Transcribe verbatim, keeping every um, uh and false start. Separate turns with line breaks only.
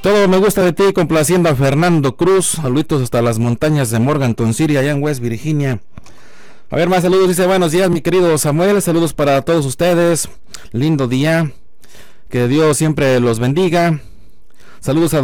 Todo me gusta de ti, complaciendo a Fernando Cruz. Saluditos hasta las montañas de Morganton City, allá en West Virginia. A ver, más saludos. Dice, buenos días, mi querido Samuel. Saludos para todos ustedes. Lindo día. Que Dios siempre los bendiga. Saludos a